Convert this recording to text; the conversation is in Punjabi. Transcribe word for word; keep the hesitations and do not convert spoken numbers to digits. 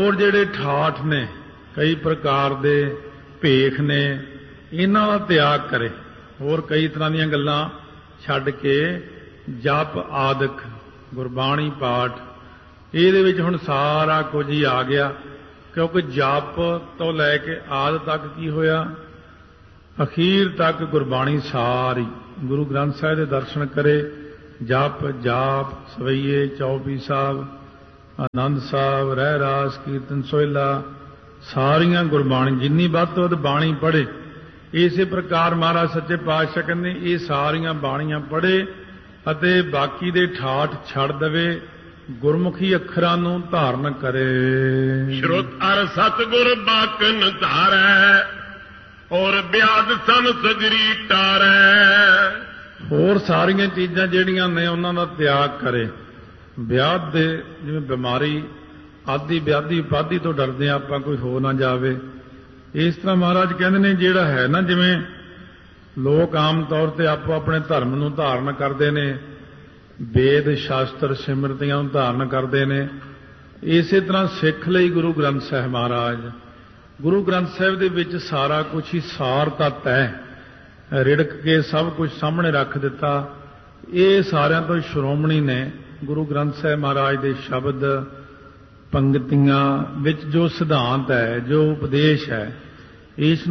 ਹੋਰ ਜਿਹੜੇ ਠਾਠ ਨੇ, ਕਈ ਪ੍ਰਕਾਰ ਦੇ ਭੇਖ ਨੇ, ਇਹਨਾਂ ਦਾ ਤਿਆਗ ਕਰੇ। ਹੋਰ ਕਈ ਤਰ੍ਹਾਂ ਦੀਆਂ ਗੱਲਾਂ ਛੱਡ ਕੇ ਜਪ ਆਦਿਕ ਗੁਰਬਾਣੀ ਪਾਠ, ਇਹਦੇ ਵਿੱਚ ਹੁਣ ਸਾਰਾ ਕੁਝ ਹੀ ਆ ਗਿਆ। ਕਿਉਂਕਿ ਜਪ ਤੋਂ ਲੈ ਕੇ ਆਦਿ ਤੱਕ ਕੀ ਹੋਇਆ, ਅਖੀਰ ਤੱਕ ਗੁਰਬਾਣੀ ਸਾਰੀ। ਗੁਰੂ ਗ੍ਰੰਥ ਸਾਹਿਬ ਦੇ ਦਰਸ਼ਨ ਕਰੇ, ਜਪ ਜਾਪ ਸਵਈਏ ਚੌਪੀ ਸਾਹਿਬ, ਆਨੰਦ ਸਾਹਿਬ, ਰਹਿ ਰਾਸ, ਕੀਰਤਨ ਸੋਹਿਲਾ, ਸਾਰੀਆਂ ਗੁਰਬਾਣੀ ਜਿੰਨੀ ਵੱਧ ਤੋਂ ਵੱਧ ਬਾਣੀ ਪੜ੍ਹੇ। ਇਸੇ ਪ੍ਰਕਾਰ ਮਹਾਰਾਜ ਸੱਚੇ ਪਾਤਸ਼ਾਹ ਕਹਿੰਦੇ ਇਹ ਸਾਰੀਆਂ ਬਾਣੀਆਂ ਪੜ੍ਹੇ ਅਤੇ ਬਾਕੀ ਦੇ ਠਾਠ ਛੱਡ ਦੇਵੇ, ਗੁਰਮੁਖੀ ਅੱਖਰਾਂ ਨੂੰ ਧਾਰਨ ਕਰੇ। ਸ਼ਰੁਤ ਅਰ ਸਤਿਗੁਰ ਬਾਕਨ ਧਾਰੈ, ਔਰ ਬਿਆਦ ਸਨ ਸਜਰੀ ਟਾਰੈ। ਹੋਰ ਸਾਰੀਆਂ ਚੀਜ਼ਾਂ ਜਿਹੜੀਆਂ ਨੇ ਉਹਨਾਂ ਦਾ ਤਿਆਗ ਕਰੇ। ਵਿਆਧ ਦੇ ਜਿਵੇਂ ਬਿਮਾਰੀ ਆਦਿ ਵਿਆਧੀ ਉਪਾਧੀ ਤੋਂ ਡਰਦੇ ਆ ਆਪਾਂ, ਕੋਈ ਹੋ ਨਾ ਜਾਵੇ। ਇਸ ਤਰ੍ਹਾਂ ਮਹਾਰਾਜ ਕਹਿੰਦੇ ਨੇ ਜਿਹੜਾ ਹੈ ਨਾ, ਜਿਵੇਂ ਲੋਕ ਆਮ ਤੌਰ ਤੇ ਆਪੋ ਆਪਣੇ ਧਰਮ ਨੂੰ ਧਾਰਨ ਕਰਦੇ ਨੇ, ਵੇਦ ਸ਼ਾਸਤਰ ਸਿਮਰਤੀਆਂ ਨੂੰ ਧਾਰਨ ਕਰਦੇ ਨੇ, ਇਸੇ ਤਰ੍ਹਾਂ ਸਿੱਖ ਲਈ ਗੁਰੂ ਗ੍ਰੰਥ ਸਾਹਿਬ ਮਹਾਰਾਜ, ਗੁਰੂ ਗ੍ਰੰਥ ਸਾਹਿਬ ਦੇ ਵਿੱਚ ਸਾਰਾ ਕੁਝ ਹੀ ਸਾਰ ਤੱਤ ਹੈ, ਰਿੜਕ ਕੇ ਸਭ ਕੁਝ ਸਾਹਮਣੇ ਰੱਖ ਦਿੱਤਾ। ਇਹ ਸਾਰਿਆਂ ਤੋਂ ਸ਼੍ਰੋਮਣੀ ਨੇ ਗੁਰੂ ਗ੍ਰੰਥ ਸਾਹਿਬ ਮਹਾਰਾਜ ਦੇ ਸ਼ਬਦ, ਪੰਗਤੀਆਂ ਵਿੱਚ ਜੋ ਸਿਧਾਂਤ ਹੈ, ਜੋ ਉਪਦੇਸ਼ ਹੈ, ਇਸ